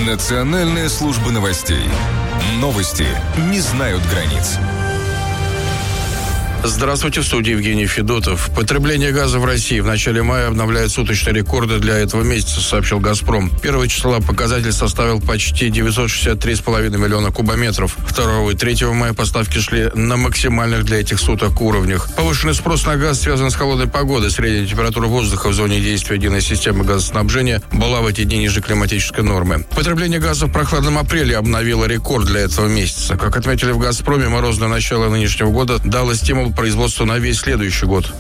Национальная служба новостей. Новости не знают границ. Здравствуйте, в студии Евгений Федотов. Потребление газа в России в начале мая обновляет суточные рекорды для этого месяца, сообщил «Газпром». 1 числа показатель составил почти 963,5 миллиона кубометров. 2 и 3 мая поставки шли на максимальных для этих суток уровнях. Повышенный спрос на газ связан с холодной погодой. Средняя температура воздуха в зоне действия единой системы газоснабжения была в эти дни ниже климатической нормы. Потребление газа в прохладном апреле обновило рекорд для этого месяца. Как отметили в «Газпроме», морозное начало нынешнего года дало стимул производству на весь следующий год.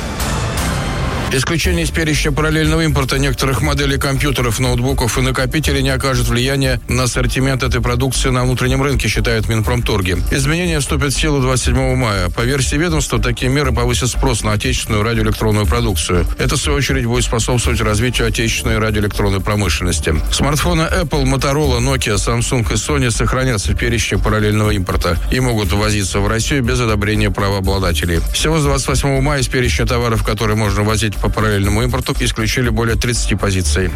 Исключение из перечня параллельного импорта некоторых моделей компьютеров, ноутбуков и накопителей не окажет влияния на ассортимент этой продукции на внутреннем рынке, считает Минпромторги. Изменения вступят в силу 27 мая. По версии ведомства, такие меры повысят спрос на отечественную радиоэлектронную продукцию. Это, в свою очередь, будет способствовать развитию отечественной радиоэлектронной промышленности. Смартфоны Apple, Motorola, Nokia, Samsung и Sony сохранятся в перечне параллельного импорта и могут ввозиться в Россию без одобрения правообладателей. Всего с 28 мая из перечня товаров, которые можно ввозить по параллельному импорту, исключили более 30 позиций.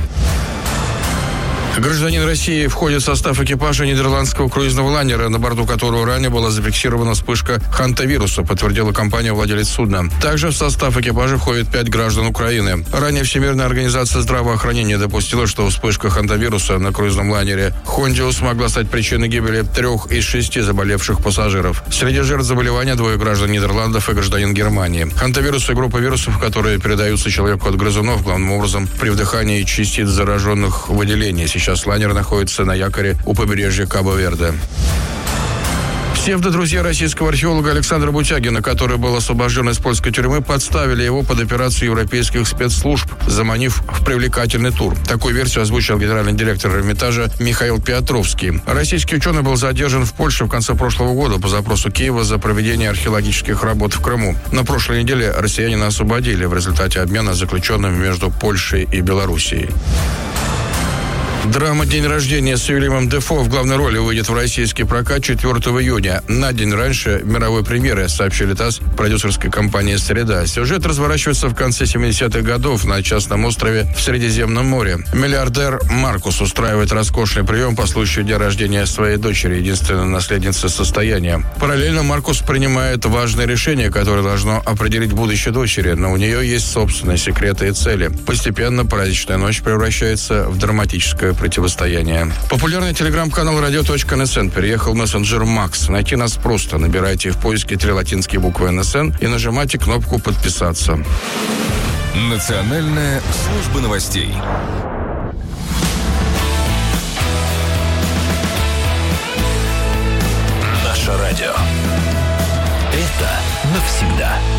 Гражданин России входит в состав экипажа нидерландского круизного лайнера, на борту которого ранее была зафиксирована вспышка хантавируса, подтвердила компания-владелец судна. Также в состав экипажа входит 5 граждан Украины. Ранее Всемирная организация здравоохранения допустила, что вспышка хантавируса на круизном лайнере «Хондиус» могла стать причиной гибели 3 из 6 заболевших пассажиров. Среди жертв заболевания 2 граждан Нидерландов и гражданин Германии. Хантавирус и группа вирусов, которые передаются человеку от грызунов, главным образом при вдыхании частиц зараженных выделений. Сейчас лайнер находится на якоре у побережья Кабо-Верде. Псевдодрузья российского археолога Александра Бутягина, который был освобожден из польской тюрьмы, подставили его под операцию европейских спецслужб, заманив в привлекательный тур. Такую версию озвучил генеральный директор Эрмитажа Михаил Петровский. Российский ученый был задержан в Польше в конце прошлого года по запросу Киева за проведение археологических работ в Крыму. На прошлой неделе россиянина освободили в результате обмена заключенными между Польшей и Белоруссией. Драма «День рождения» с Уильямом Дефо в главной роли выйдет в российский прокат 4 июня. На день раньше мировой премьеры, сообщили ТАСС, продюсерской компании «Среда». Сюжет разворачивается в конце 70-х годов на частном острове в Средиземном море. Миллиардер Маркус устраивает роскошный прием по случаю дня рождения своей дочери, единственной наследницы состояния. Параллельно Маркус принимает важное решение, которое должно определить будущее дочери, но у нее есть собственные секреты и цели. Постепенно «Праздничная ночь» превращается в драматическое противостояние. Популярный телеграм-канал radio.nsn переехал в мессенджер Макс. Найти нас просто. Набирайте в поиске 3 латинские буквы НСН и нажимайте кнопку «Подписаться». Национальная служба новостей. Наше радио. Это навсегда.